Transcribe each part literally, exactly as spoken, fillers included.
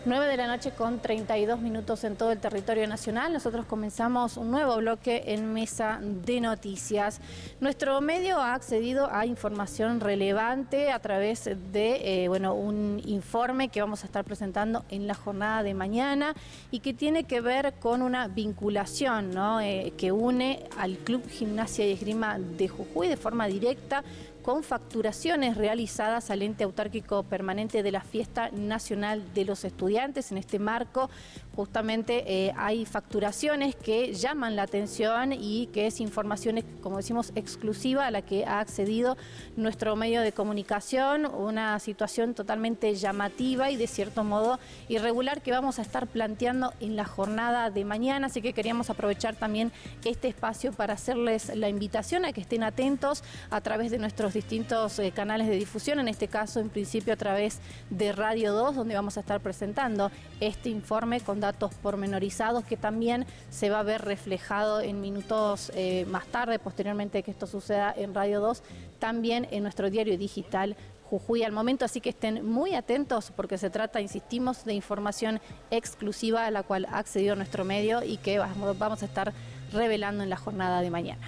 nueve de la noche con treinta y dos minutos en todo el territorio nacional. Nosotros comenzamos un nuevo bloque en Mesa de Noticias. Nuestro medio ha accedido a información relevante a través de eh, bueno, un informe que vamos a estar presentando en la jornada de mañana y que tiene que ver con una vinculación, ¿no? eh, que une al Club Gimnasia y Esgrima de Jujuy de forma directa con facturaciones realizadas al ente autárquico permanente de la Fiesta Nacional de los Estudiantes. En este marco, justamente eh, hay facturaciones que llaman la atención y que es información, como decimos, exclusiva a la que ha accedido nuestro medio de comunicación, una situación totalmente llamativa y de cierto modo irregular que vamos a estar planteando en la jornada de mañana, así que queríamos aprovechar también este espacio para hacerles la invitación a que estén atentos a través de nuestros distintos eh, canales de difusión, en este caso en principio a través de Radio dos, donde vamos a estar presentando este informe con datos pormenorizados que también se va a ver reflejado en minutos eh, más tarde, posteriormente de que esto suceda en Radio dos, también en nuestro diario digital Jujuy al momento, así que estén muy atentos porque se trata, insistimos, de información exclusiva a la cual ha accedido nuestro medio y que vamos a estar revelando en la jornada de mañana.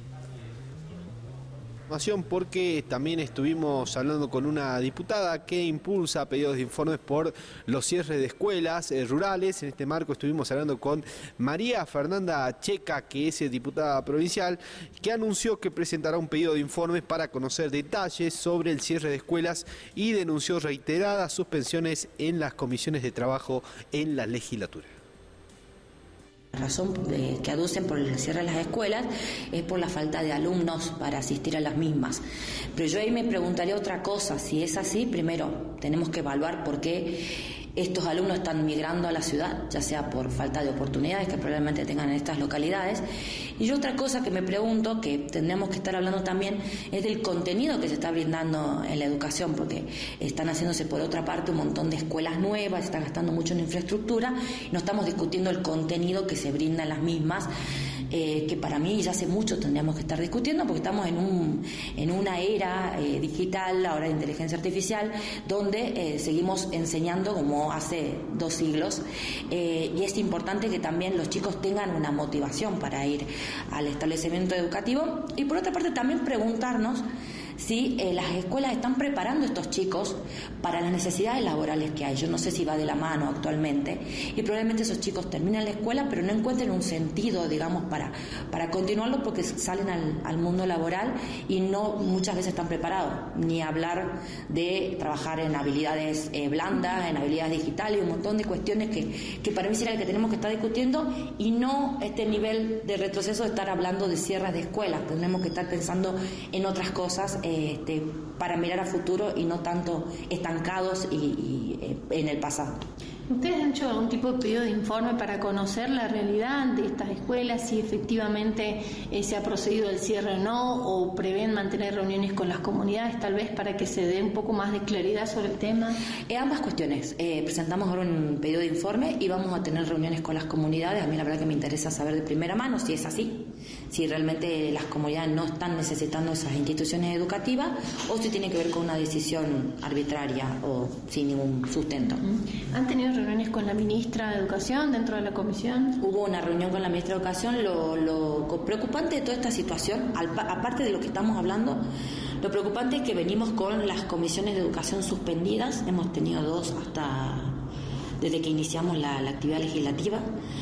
Porque también estuvimos hablando con una diputada que impulsa pedidos de informes por los cierres de escuelas eh, rurales. En este marco estuvimos hablando con María Fernanda Checa, que es diputada provincial, que anunció que presentará un pedido de informes para conocer detalles sobre el cierre de escuelas y denunció reiteradas suspensiones en las comisiones de trabajo en la legislatura. La razón de, que aducen por el cierre de las escuelas es por la falta de alumnos para asistir a las mismas. Pero yo ahí me preguntaría otra cosa, si es así, primero tenemos que evaluar por qué estos alumnos están migrando a la ciudad, ya sea por falta de oportunidades que probablemente tengan en estas localidades. Y otra cosa que me pregunto, que tendremos que estar hablando también, es del contenido que se está brindando en la educación, porque están haciéndose por otra parte un montón de escuelas nuevas, se está gastando mucho en infraestructura, y no estamos discutiendo el contenido que se brinda en las mismas, eh, que para mí ya hace mucho tendríamos que estar discutiendo, porque estamos en un en una era eh, digital, ahora de inteligencia artificial, donde eh, seguimos enseñando como hace dos siglos, eh, y es importante que también los chicos tengan una motivación para ir al establecimiento educativo, y por otra parte también preguntarnos si eh, las escuelas están preparando a estos chicos para las necesidades laborales que hay. Yo no sé si va de la mano actualmente, y probablemente esos chicos terminen la escuela pero no encuentren un sentido, digamos, para, para continuarlo, porque salen al, al mundo laboral y no muchas veces están preparados, ni hablar de trabajar en habilidades eh, blandas, en habilidades digitales y un montón de cuestiones que, que para mí será el que tenemos que estar discutiendo, y no este nivel de retroceso de estar hablando de cierres de escuelas. Tenemos que estar pensando en otras cosas Este, para mirar a futuro y no tanto estancados y, y eh, en el pasado. ¿Ustedes han hecho algún tipo de pedido de informe para conocer la realidad de estas escuelas, si efectivamente eh, se ha procedido al cierre o no, o prevén mantener reuniones con las comunidades tal vez para que se dé un poco más de claridad sobre el tema? Eh, ambas cuestiones. Eh, presentamos ahora un pedido de informe y vamos a tener reuniones con las comunidades. A mí la verdad que me interesa saber de primera mano si es así, si realmente las comunidades no están necesitando esas instituciones educativas o si tiene que ver con una decisión arbitraria o sin ningún sustento. ¿Han tenido reuniones con la ministra de Educación dentro de la comisión? Hubo una reunión con la ministra de Educación. Lo, lo preocupante de toda esta situación, al, aparte de lo que estamos hablando, lo preocupante es que venimos con las comisiones de educación suspendidas. Hemos tenido dos hasta desde que iniciamos la, la actividad legislativa.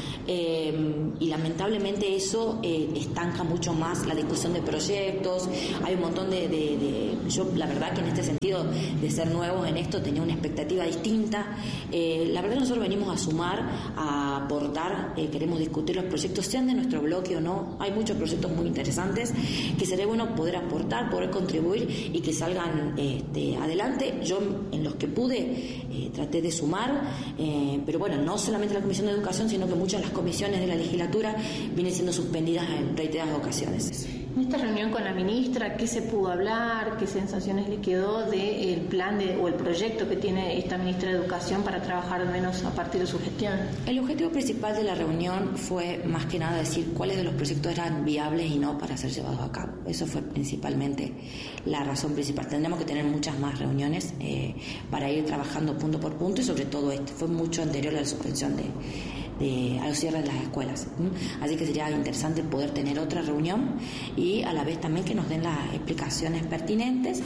Eh, y lamentablemente eso eh, estanca mucho más la discusión de proyectos. Hay un montón de, de, de yo la verdad que en este sentido de ser nuevos en esto tenía una expectativa distinta. Eh, la verdad nosotros venimos a sumar, a aportar, eh, queremos discutir los proyectos, sean de nuestro bloque o no. Hay muchos proyectos muy interesantes que sería bueno poder aportar, poder contribuir y que salgan este, adelante. Yo en los que pude eh, traté de sumar, eh, pero bueno, no solamente la Comisión de Educación, sino que muchas de las comisiones de la legislatura vienen siendo suspendidas en reiteradas ocasiones. En esta reunión con la ministra, ¿qué se pudo hablar? ¿Qué sensaciones le quedó del plan de, o el proyecto que tiene esta ministra de Educación para trabajar al menos a partir de su gestión? El objetivo principal de la reunión fue más que nada decir cuáles de los proyectos eran viables y no para ser llevados a cabo. Eso fue principalmente la razón principal. Tendremos que tener muchas más reuniones eh, para ir trabajando punto por punto y sobre todo este. Fue mucho anterior a la suspensión de, de a los cierres de las escuelas. ¿Mm? Así que sería interesante poder tener otra reunión y y a la vez también que nos den las explicaciones pertinentes.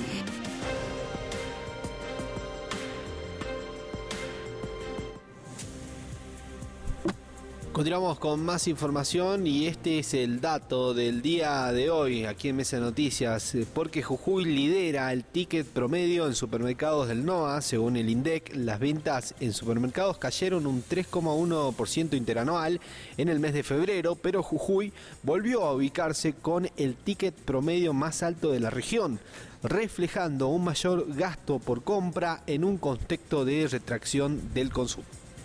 Continuamos con más información y este es el dato del día de hoy aquí en Mesa de Noticias, porque Jujuy lidera el ticket promedio en supermercados del NOA. Según el INDEC, las ventas en supermercados cayeron un tres coma uno por ciento interanual en el mes de febrero, pero Jujuy volvió a ubicarse con el ticket promedio más alto de la región, reflejando un mayor gasto por compra en un contexto de retracción del consumo.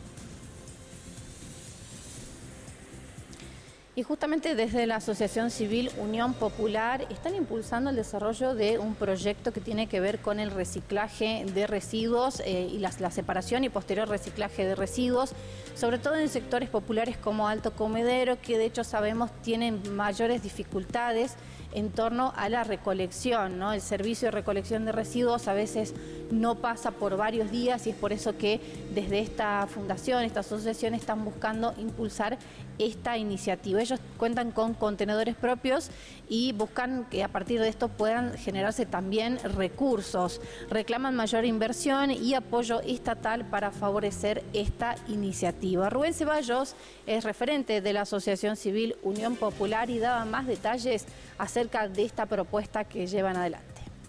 Y justamente desde la Asociación Civil Unión Popular están impulsando el desarrollo de un proyecto que tiene que ver con el reciclaje de residuos eh, y la, la separación y posterior reciclaje de residuos, sobre todo en sectores populares como Alto Comedero, que de hecho sabemos tienen mayores dificultades en torno a la recolección, ¿no? El servicio de recolección de residuos a veces no pasa por varios días y es por eso que desde esta fundación, esta asociación, están buscando impulsar esta iniciativa. Ellos cuentan con contenedores propios y buscan que a partir de esto puedan generarse también recursos. Reclaman mayor inversión y apoyo estatal para favorecer esta iniciativa. Rubén Ceballos es referente de la Asociación Civil Unión Popular y daba más detalles acerca de esta propuesta que llevan adelante.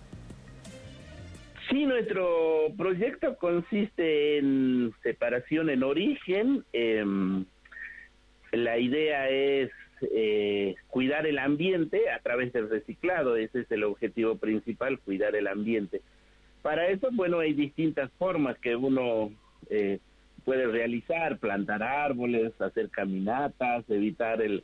Sí, nuestro proyecto consiste en separación en origen. Eh, la idea es eh, cuidar el ambiente a través del reciclado. Ese es el objetivo principal, cuidar el ambiente. Para eso, bueno, hay distintas formas que uno eh, puede realizar: plantar árboles, hacer caminatas, evitar el,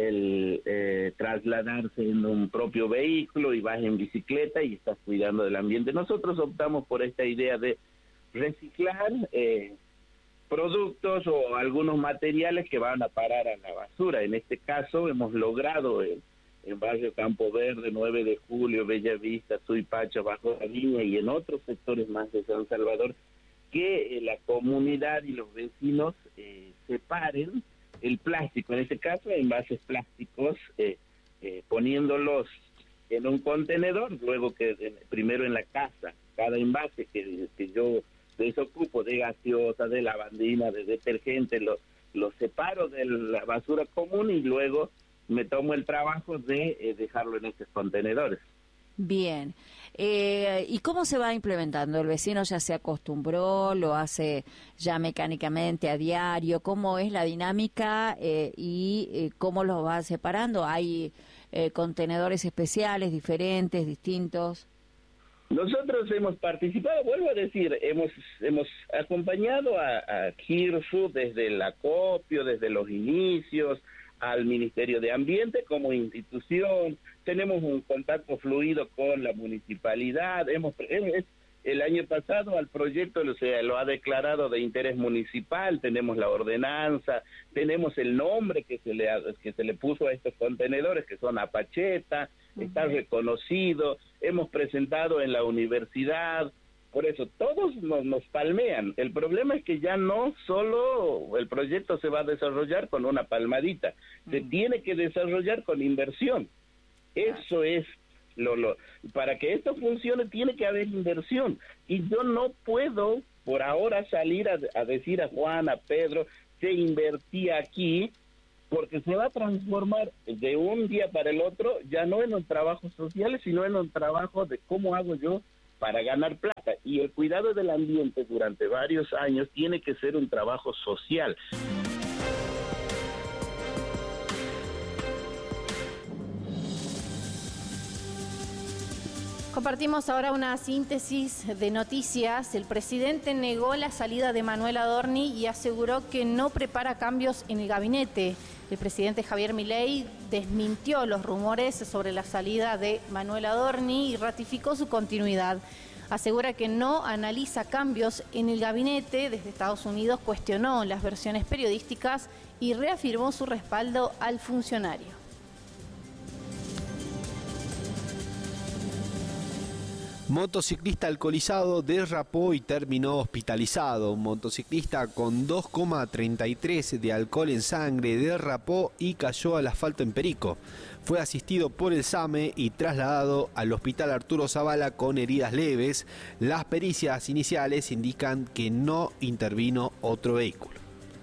el eh, trasladarse en un propio vehículo y vas en bicicleta y estás cuidando del ambiente. Nosotros optamos por esta idea de reciclar eh, productos o algunos materiales que van a parar a la basura. En este caso hemos logrado en, en Barrio Campo Verde, nueve de julio, Bella Vista, Suipacha, Bajo la Viña y en otros sectores más de San Salvador, que eh, la comunidad y los vecinos eh, separen el plástico, en este caso envases plásticos, eh, eh, poniéndolos en un contenedor, luego que eh, primero en la casa, cada envase que, que yo desocupo de gaseosa, de lavandina, de detergente, lo, lo separo de la basura común y luego me tomo el trabajo de eh, dejarlo en estos contenedores. Bien. Eh, ¿Y cómo se va implementando? ¿El vecino ya se acostumbró? ¿Lo hace ya mecánicamente a diario? ¿Cómo es la dinámica eh, y eh, cómo los va separando? ¿Hay eh, contenedores especiales, diferentes, distintos? Nosotros hemos participado, vuelvo a decir, hemos hemos acompañado a, a Kirsu desde el acopio, desde los inicios, al Ministerio de Ambiente como institución. Tenemos un contacto fluido con la municipalidad. Hemos el año pasado al proyecto o sea, lo ha declarado de interés municipal. Tenemos la ordenanza, tenemos el nombre que se le ha, que se le puso a estos contenedores, que son Apacheta. Uh-huh. Está reconocido. Hemos presentado en la universidad. Por eso todos nos, nos palmean. El problema es que ya no solo el proyecto se va a desarrollar con una palmadita, se mm. tiene que desarrollar con inversión. Eso es lo, lo para que esto funcione tiene que haber inversión. Y yo no puedo por ahora salir a, a decir a Juan, a Pedro, se invertía aquí, porque se va a transformar de un día para el otro ya no en un trabajo social, sino en un trabajo de cómo hago yo para ganar plata. Y el cuidado del ambiente durante varios años tiene que ser un trabajo social. Compartimos ahora una síntesis de noticias. El presidente negó la salida de Manuel Adorni y aseguró que no prepara cambios en el gabinete. El presidente Javier Milei desmintió los rumores sobre la salida de Manuel Adorni y ratificó su continuidad. Asegura que no analiza cambios en el gabinete. Desde Estados Unidos cuestionó las versiones periodísticas y reafirmó su respaldo al funcionario. Motociclista alcoholizado derrapó y terminó hospitalizado. Un motociclista con dos coma treinta y tres de alcohol en sangre derrapó y cayó al asfalto en Perico. Fue asistido por el SAME y trasladado al Hospital Arturo Zavala con heridas leves. Las pericias iniciales indican que no intervino otro vehículo.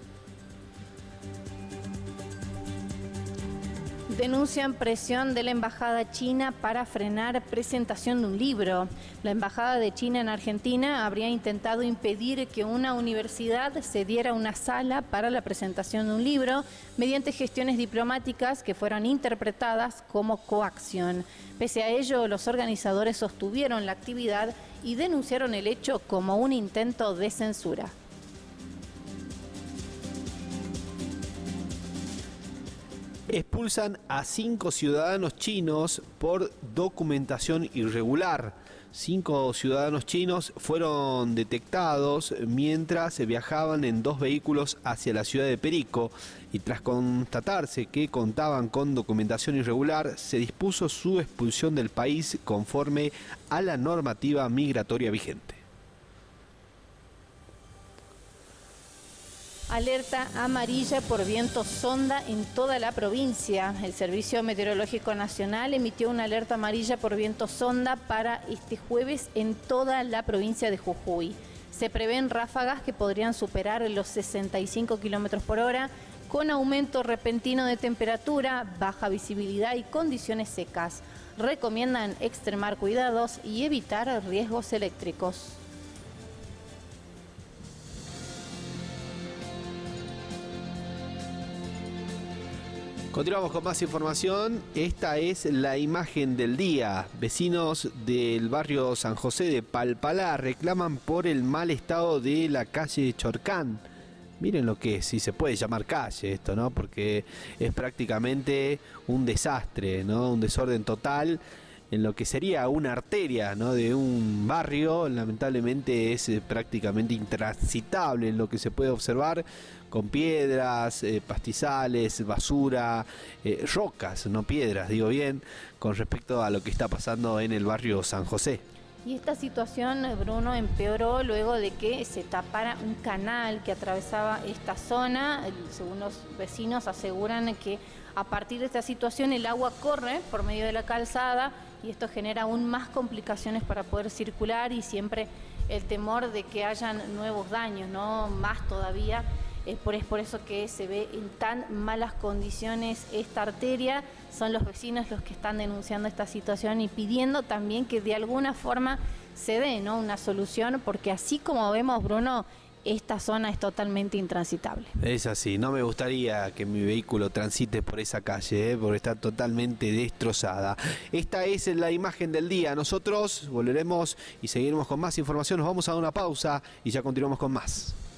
Denuncian presión de la Embajada China para frenar presentación de un libro. La Embajada de China en Argentina habría intentado impedir que una universidad cediera una sala para la presentación de un libro mediante gestiones diplomáticas que fueron interpretadas como coacción. Pese a ello, los organizadores sostuvieron la actividad y denunciaron el hecho como un intento de censura. Expulsan a cinco ciudadanos chinos por documentación irregular. Cinco ciudadanos chinos fueron detectados mientras viajaban en dos vehículos hacia la ciudad de Perico y tras constatarse que contaban con documentación irregular, se dispuso su expulsión del país conforme a la normativa migratoria vigente. Alerta amarilla por viento sonda en toda la provincia. El Servicio Meteorológico Nacional emitió una alerta amarilla por viento sonda para este jueves en toda la provincia de Jujuy. Se prevén ráfagas que podrían superar los sesenta y cinco kilómetros por hora, con aumento repentino de temperatura, baja visibilidad y condiciones secas. Recomiendan extremar cuidados y evitar riesgos eléctricos. Continuamos con más información. Esta es la imagen del día. Vecinos del barrio San José de Palpalá reclaman por el mal estado de la calle Chorcán. Miren lo que es, si se puede llamar calle esto, ¿no? Porque es prácticamente un desastre, ¿no? Un desorden total en lo que sería una arteria, ¿no? De un barrio. Lamentablemente es eh, prácticamente intransitable en lo que se puede observar, con piedras, eh, pastizales, basura, eh, rocas, no piedras, digo bien, con respecto a lo que está pasando en el barrio San José. Y esta situación, Bruno, empeoró luego de que se tapara un canal que atravesaba esta zona. Según los vecinos aseguran que a partir de esta situación el agua corre por medio de la calzada y esto genera aún más complicaciones para poder circular y siempre el temor de que hayan nuevos daños, ¿no? Más todavía. Es por, es por eso que se ve en tan malas condiciones esta arteria. Son los vecinos los que están denunciando esta situación y pidiendo también que de alguna forma se dé, ¿no? Una solución, porque así como vemos, Bruno, esta zona es totalmente intransitable. Es así, no me gustaría que mi vehículo transite por esa calle, ¿eh? Porque está totalmente destrozada. Esta es la imagen del día. Nosotros volveremos y seguiremos con más información. Nos vamos a dar una pausa y ya continuamos con más.